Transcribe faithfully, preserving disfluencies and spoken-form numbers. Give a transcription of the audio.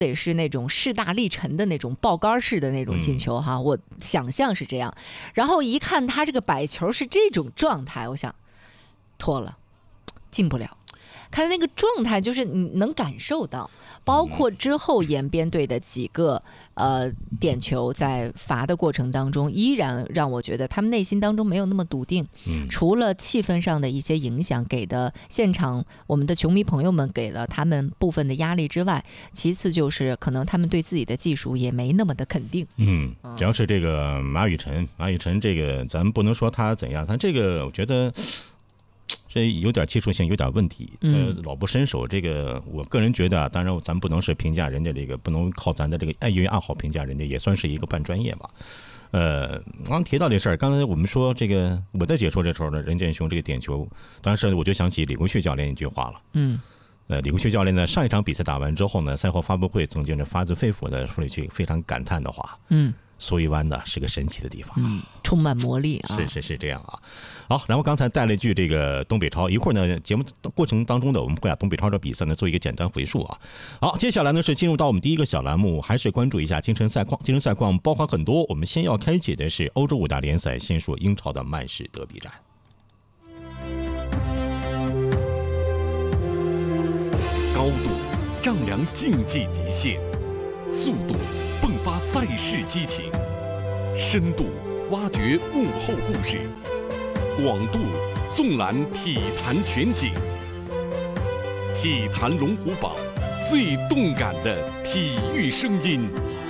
得是那种势大力沉的那种爆杆式的那种进球哈，嗯、我想象是这样。然后一看他这个摆球是这种状态，我想脱了，进不了。看那个状态，就是你能感受到，包括之后延边队的几个呃点球，在罚的过程当中，依然让我觉得他们内心当中没有那么笃定。嗯、除了气氛上的一些影响，给的现场我们的球迷朋友们给了他们部分的压力之外，其次就是可能他们对自己的技术也没那么的肯定。 嗯，主要是这个马雨辰，马雨辰这个咱们不能说他怎样，他这个我觉得。这有点技术性，有点问题。呃，老不伸手，这个我个人觉得啊，当然咱不能是评价人家这个，不能靠咱的这个业余爱好评价人家，也算是一个半专业吧。呃，刚提到这事儿，刚才我们说这个，我在解说这时候呢，任建雄这个点球，当时我就想起李功旭教练一句话了。嗯。呃，李功旭教练呢，上一场比赛打完之后呢，赛后发布会曾经是发自肺腑的说了一句非常感叹的话。嗯。苏玉湾呢是个神奇的地方， 嗯，充满魔力啊！ 是是是这样啊。好，然后刚才带了一句这个东北超，一会儿呢节目过程当中的我们会把东北超的比赛呢做一个简单回述啊。好，接下来呢是进入到我们第一个小栏目，还是关注一下京城赛况。京城赛况包含很多，我们先要开启的是欧洲五大联赛，先说英超的曼市德比战。 高度丈量竞技极限，速度迸发赛事激情，深度挖掘幕后故事，广度纵览体坛全景。体坛龙虎榜，最动感的体育声音，